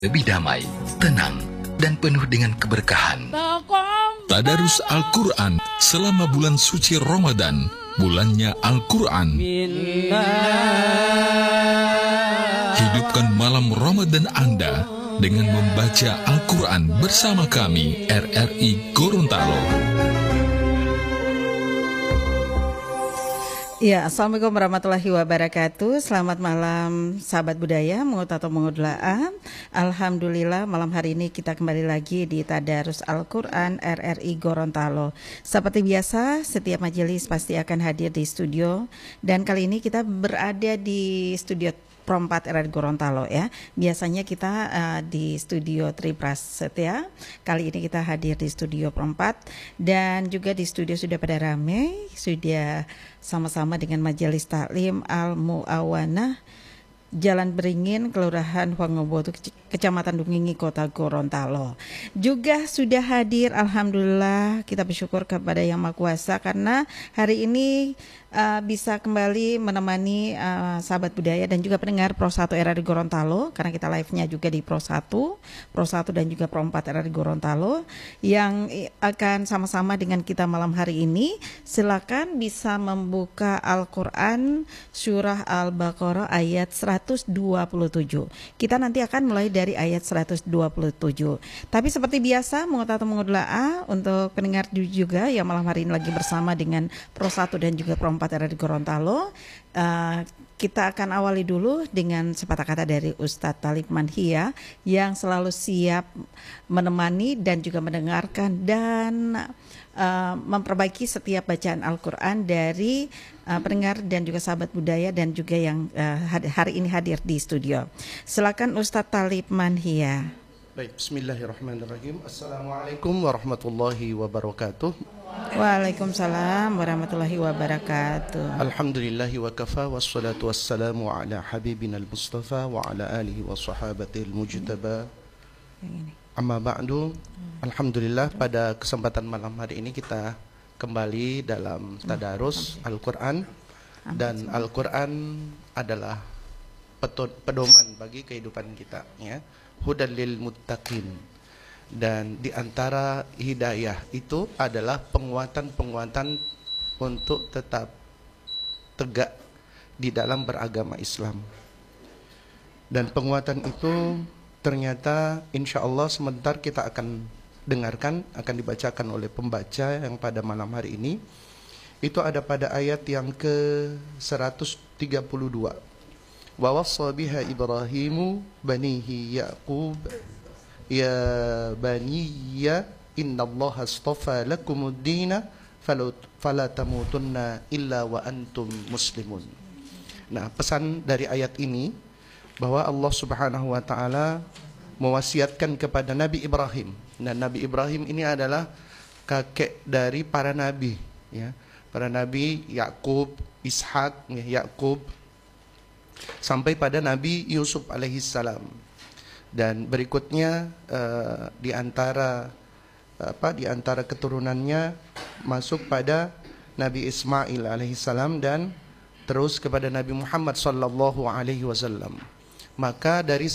lebih damai, tenang, dan penuh dengan keberkahan. Tadarus Al-Quran selama bulan suci Ramadan, bulannya Al-Quran. Hidupkan malam Ramadan Anda dengan membaca Al-Quran bersama kami, RRI Gorontalo. Ya, Assalamualaikum warahmatullahi wabarakatuh. Selamat malam sahabat budaya, mengut atau mengudla'a. Alhamdulillah malam hari ini kita kembali lagi di Tadarus Al-Quran RRI Gorontalo. Seperti biasa, setiap majelis pasti akan hadir di studio. Dan kali ini kita berada di studio Pro 4 RRI Gorontalo ya. Biasanya kita di studio Triprasetya. Kali ini kita hadir di studio Pro 4 dan juga di studio sudah pada ramai, sudah sama-sama dengan Majelis Taklim Al-Mu'awanah Jalan Beringin, Kelurahan Wangobotu, Kecamatan Dungingi, Kota Gorontalo. Juga sudah hadir, alhamdulillah kita bersyukur kepada Yang Maha Kuasa karena hari ini bisa kembali menemani sahabat budaya dan juga pendengar Pro 1 RRI Gorontalo, karena kita live-nya juga di Pro 1 dan juga Pro 4 RRI Gorontalo yang akan sama-sama dengan kita malam hari ini. Silakan bisa membuka Al-Quran surah Al-Baqarah ayat 127. Kita nanti akan mulai dari ayat 127. Tapi seperti biasa, mengutla'a untuk pendengar juga yang malam hari ini lagi bersama dengan Pro 1 dan juga Pro 4 RRI Gorontalo. Kita akan awali dulu dengan sepatah kata dari Ustadz Talib Manhia yang selalu siap menemani dan juga mendengarkan dan memperbaiki setiap bacaan Al-Quran dari pendengar dan juga sahabat budaya dan juga yang hari ini hadir di studio. Silakan Ustadz Talib Manhia. Baik, bismillahirrahmanirrahim. Assalamualaikum warahmatullahi wabarakatuh. Waalaikumsalam warahmatullahi wabarakatuh. Alhamdulillahi wa kafa wassalatu wassalamu ala habibina al-mustafa wa ala alihi wa sahabatil mujtaba. Amma ba'du. Alhamdulillah, pada kesempatan malam hari ini kita kembali dalam tadarus Al-Quran. Dan Al-Quran adalah pedoman bagi kehidupan kita, ya. Hudan lil muttaqin. Dan di antara hidayah itu adalah penguatan-penguatan untuk tetap tegak di dalam beragama Islam. Dan penguatan itu ternyata insya Allah sebentar kita akan dengarkan, akan dibacakan oleh pembaca yang pada malam hari ini. Itu ada pada ayat yang ke-132. Wa wassa biha Ibrahimu banihi Yaqub ya baniya innallaha astafa lakumuddina fala tamutunna illa wa antum muslimun. Nah, pesan dari ayat ini bahwa Allah Subhanahu wa taala mewasiatkan kepada Nabi Ibrahim. Dan Nabi Ibrahim ini adalah kakek dari para nabi, ya. Para nabi Yakub, Ishak, Yakub, sampai pada Nabi Yusuf alaihissalam. Dan berikutnya di antara keturunannya masuk pada Nabi Ismail alaihissalam dan terus kepada Nabi Muhammad sallallahu alaihi wasallam. Maka dari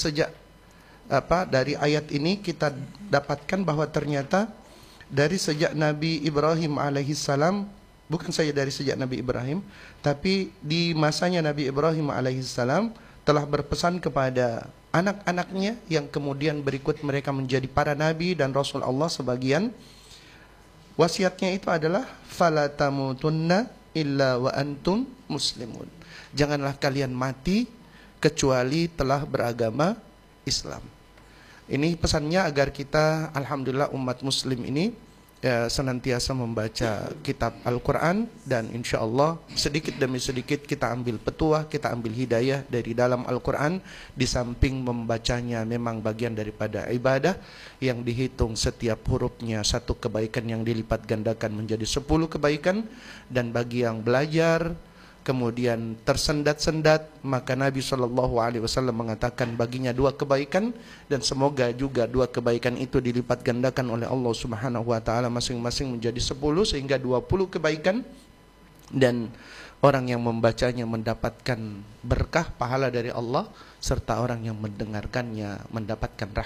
ayat ini kita dapatkan bahwa ternyata dari sejak Nabi Ibrahim alaihissalam, bukan saja dari sejak Nabi Ibrahim, tapi di masanya Nabi Ibrahim alaihissalam telah berpesan kepada anak-anaknya yang kemudian berikut mereka menjadi para nabi dan rasul Allah sebagian. Wasiatnya itu adalah fala tamutunna illa wa antum muslimun. Janganlah kalian mati kecuali telah beragama Islam. Ini pesannya agar kita, alhamdulillah, umat muslim ini senantiasa membaca kitab Al-Quran. Dan insya Allah sedikit demi sedikit kita ambil petuah, kita ambil hidayah dari dalam Al-Quran. Di samping membacanya memang bagian daripada ibadah yang dihitung setiap hurufnya satu kebaikan yang dilipat gandakan menjadi 10 kebaikan. Dan bagi yang belajar kemudian tersendat-sendat, maka Nabi SAW mengatakan baginya 2 kebaikan, dan semoga juga 2 kebaikan itu dilipat gandakan oleh Allah Subhanahu wa taala masing-masing menjadi 10 sehingga 20 kebaikan. Dan Orang yang membacanya mendapatkan berkah pahala dari Allah, serta orang yang mendengarkannya mendapatkan rahmat